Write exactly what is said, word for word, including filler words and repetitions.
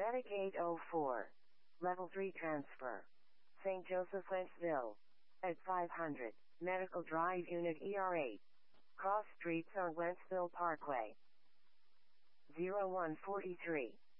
Medic eight oh four. Level three transfer. Saint Joseph, Wentzville. At five hundred. Medical Drive Unit E R eight. Cross streets on Wentzville Parkway. zero one four three.